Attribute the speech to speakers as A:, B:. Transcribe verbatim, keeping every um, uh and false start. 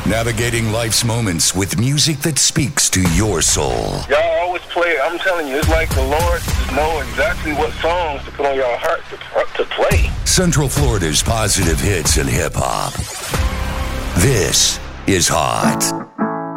A: Navigating life's moments with music that speaks to your soul.
B: Y'all always play, I'm telling you, it's like the Lord know exactly what songs to put on your heart to, to play.
A: Central Florida's positive hits and hip-hop. This is Hot.